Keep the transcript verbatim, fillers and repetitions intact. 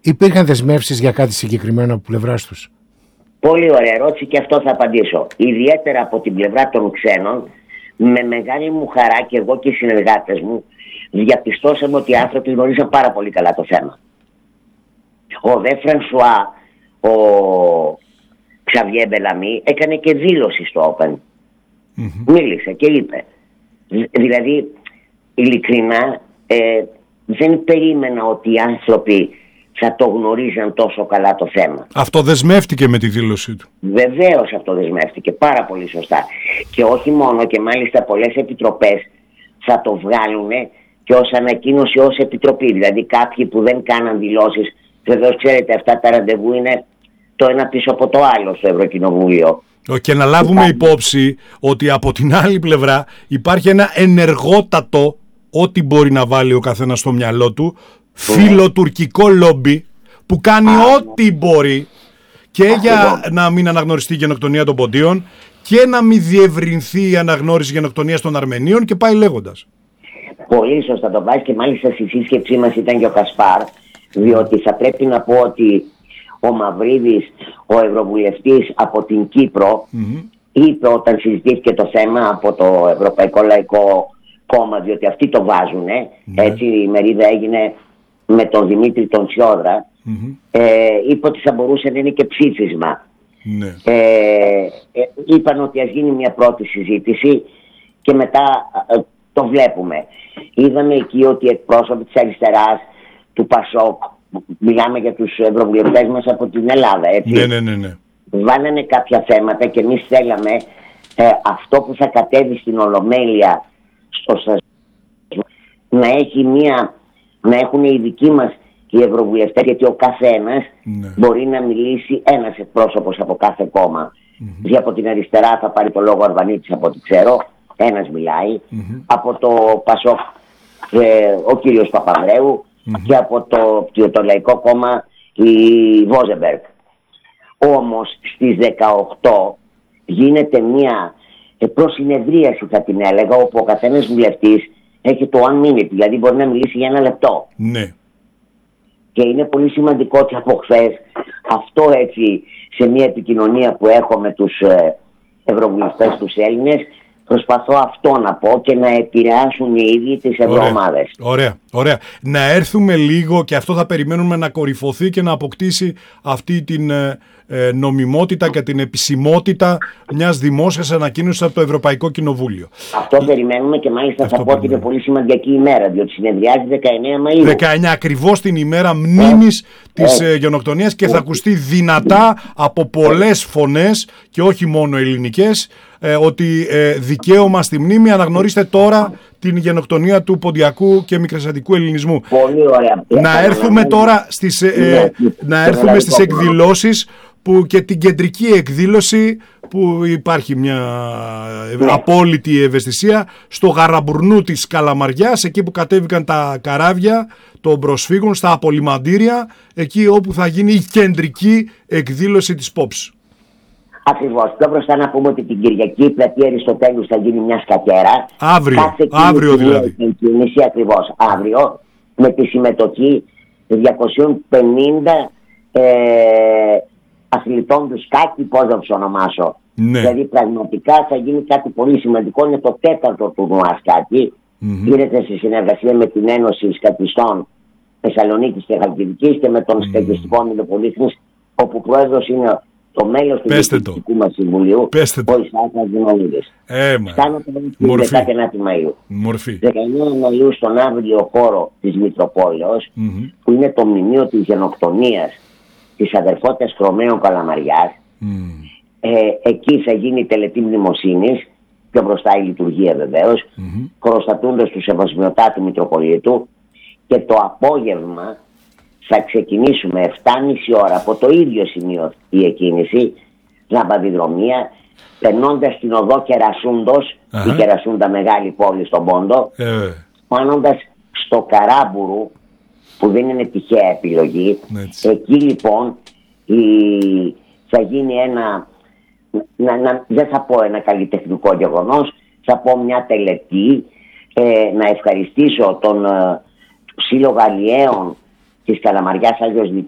Υπήρχαν δεσμεύσεις για κάτι συγκεκριμένο από πλευράς τους? Πολύ ωραία ερώτηση και αυτό θα απαντήσω. Ιδιαίτερα από την πλευρά των ξένων, με μεγάλη μου χαρά και εγώ και οι συνεργάτες μου διαπιστώσαμε ότι οι άνθρωποι γνωρίζαν πάρα πολύ καλά το θέμα. Ο Δε Φρανσουά, ο Ξαβιέ Μπελαμή έκανε και δήλωση στο Open. Mm-hmm. Μίλησε και είπε. Δηλαδή, ειλικρινά, ε, δεν περίμενα ότι οι άνθρωποι θα το γνωρίζαν τόσο καλά το θέμα. Αυτό δεσμεύτηκε με τη δήλωσή του. Βεβαίως αυτό δεσμεύτηκε, πάρα πολύ σωστά. Και όχι μόνο, και μάλιστα πολλές επιτροπές θα το βγάλουν και ως ανακοίνωση ως επιτροπή. Δηλαδή κάποιοι που δεν κάναν δηλώσεις, βεβαίως ξέρετε αυτά τα ραντεβού είναι το ένα πίσω από το άλλο στο Ευρωκοινοβούλιο. Και να λάβουμε υπόψη ότι από την άλλη πλευρά υπάρχει ένα ενεργότατο, ό,τι μπορεί να βάλει ο καθένας στο μυαλό του, φιλοτουρκικό λόμπι που κάνει Α, ό,τι μπορεί και Α, για να μην αναγνωριστεί η γενοκτονία των Ποντίων και να μην διευρυνθεί η αναγνώριση γενοκτονίας των Αρμενίων και πάει λέγοντας. Πολύ σωστά το βάζει και μάλιστα στη σύσκεψή μας ήταν και ο Κασπάρ, διότι θα πρέπει να πω ότι ο Μαυρίδης, ο Ευρωβουλευτής από την Κύπρο, mm-hmm. είπε όταν συζητήθηκε το θέμα από το Ευρωπαϊκό Λαϊκό Κόμμα, διότι αυτοί το βάζουνε, mm-hmm. έτσι η μερίδα έγινε με τον Δημήτρη τον Τσιόδρα, mm-hmm. ε, είπε ότι θα μπορούσε να είναι και ψήφισμα. Mm-hmm. Ε, ε, είπαν ότι ας γίνει μια πρώτη συζήτηση και μετά ε, το βλέπουμε. Είδαμε εκεί ότι εκπρόσωποι της αριστεράς, του Πασόκ, μιλάμε για τους ευρωβουλευτές μας από την Ελλάδα, έτσι. Ναι, ναι, ναι, ναι. Βάλανε κάποια θέματα και εμείς θέλαμε ε, αυτό που θα κατέβει στην Ολομέλεια στο στασμό να έχει μία, να έχουν οι δικοί μας οι ευρωβουλευτές, γιατί ο καθένας ναι. μπορεί να μιλήσει ένας εκπρόσωπος από κάθε κόμμα. Mm-hmm. Και από την αριστερά θα πάρει το λόγο ο Αρβανίτης από ό,τι ξέρω, ένας μιλάει. Mm-hmm. Από το Πασόκ ε, ο κύριος Παπανδρέου. Mm-hmm. και από το, το, το Λαϊκό Κόμμα η Βόζεμπεργκ. Όμως στις δεκαοκτώ γίνεται μια προσυνεδρίαση, θα την έλεγα, όπου ο καθένας βουλευτής έχει το one minute, δηλαδή μπορεί να μιλήσει για ένα λεπτό. Ναι. Και είναι πολύ σημαντικό ότι από χθες αυτό, έτσι, σε μια επικοινωνία που έχω με τους ε, ευρωβουλευτές τους Έλληνες, προσπαθώ αυτό να πω και να επηρεάσουν οι ίδιοι τις ευρωομάδες. Ωραία, ωραία. Να έρθουμε λίγο, και αυτό θα περιμένουμε να κορυφωθεί και να αποκτήσει αυτή την ε, ε, νομιμότητα και την επισημότητα μιας δημόσιας ανακοίνωσης από το Ευρωπαϊκό Κοινοβούλιο. Αυτό ε, περιμένουμε και μάλιστα θα πω ότι είναι πολύ σημαντική ημέρα, διότι συνεδριάζει δεκαεννέα Μαΐου. δεκαεννέα ακριβώς την ημέρα μνήμης ε, της ε, γενοκτονίας και ε, θα ακουστεί δυνατά από πολλές φωνές και όχι μόνο ελληνικές, Ε, ότι ε, δικαίωμα στη μνήμη, αναγνωρίστε τώρα την γενοκτονία του ποντιακού και μικρασιατικού ελληνισμού. Πολύ ωραία. Να έρθουμε τώρα στις, ε, ε, να έρθουμε στις εκδηλώσεις που και την κεντρική εκδήλωση που υπάρχει μια ναι. απόλυτη ευαισθησία στο Γαραμπουρνού της Καλαμαριάς, εκεί που κατέβηκαν τα καράβια των προσφύγων στα απολυμαντήρια, εκεί όπου θα γίνει η κεντρική εκδήλωση της ΠΟΠΣ. Ακριβώς. Πιο μπροστά να πούμε ότι την Κυριακή η πλατεία Αριστοτέλους θα γίνει μια σκακέρα. Αύριο, αύριο δηλαδή. Κίνηση, ακριβώς, αύριο, με τη συμμετοχή διακόσιες πενήντα ε, αθλητών του σκάκι, πώς θα τους ονομάσω. Ναι. Δηλαδή πραγματικά θα γίνει κάτι πολύ σημαντικό. Είναι το τέταρτο τουρνουά σκάκι. Mm-hmm. Γίνεται σε συνεργασία με την Ένωση Σκακιστών Θεσσαλονίκης και Χαλκιδικής και με τον mm-hmm. Σκακιστικό Μητροπολίτης, όπου πρόεδρος είναι το μέλος του Διοικητικού μας Συμβουλίου, ο Ισαάκ Αγγινολίδης. Φτάνω το δεκαεννέα Μαΐου. Μορφή. δεκαεννέα Μαΐου στον αύριο χώρο της Μητροπόλεως, mm-hmm. που είναι το μνημείο της γενοκτονίας της αδερφότητας Χρωμαίων Καλαμαριάς. Mm. Ε, εκεί θα γίνει η τελετή μνημοσύνης, πιο μπροστά η λειτουργία βεβαίως, mm-hmm. προστατούντας του Σεβασμιωτάτου Μητροπολίτου, και το απόγευμα θα ξεκινήσουμε επτά και μισή ώρα από το ίδιο σημείο η εκκίνηση, λαμπαδιδρομία, περνώντας την οδό Κερασούντος, uh-huh. η Κερασούντα μεγάλη πόλη στον Πόντο, uh-huh. πάνοντας στο Καράμπουρου, που δεν είναι τυχαία επιλογή. Uh-huh. Εκεί λοιπόν η... θα γίνει ένα, να, να, δεν θα πω ένα καλλιτεχνικό γεγονός, θα πω μια τελετή, ε, να ευχαριστήσω τον ε, Σύλλογο Αλλιέων της Καλαμαριάς Άγιος